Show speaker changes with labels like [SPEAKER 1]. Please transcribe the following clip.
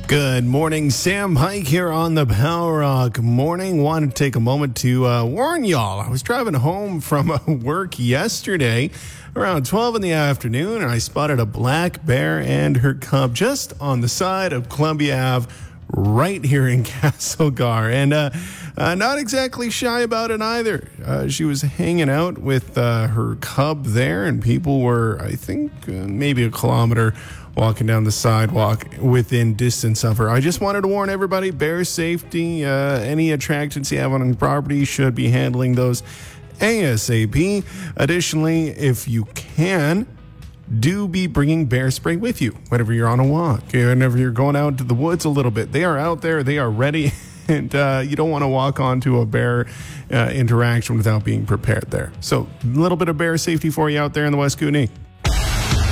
[SPEAKER 1] Good morning, Sam Pike here on the Power Rock Morning. Wanted to take a moment to warn y'all. I was driving home from work yesterday around 12 in the afternoon, and I spotted a black bear and her cub just on the side of Columbia Ave right here in Castlegar. And not exactly shy about it either. She was hanging out with her cub there, and people were, I think, maybe a kilometer walking down the sidewalk within distance of her. I just wanted to warn everybody, bear safety, any attractions you have on your property should be handling those ASAP. Additionally, if you can, do be bringing bear spray with you whenever you're on a walk, whenever you're going out to the woods a little bit. They are out there, they are ready, and you don't want to walk onto a bear interaction without being prepared there. So a little bit of bear safety for you out there in the West Kootenay.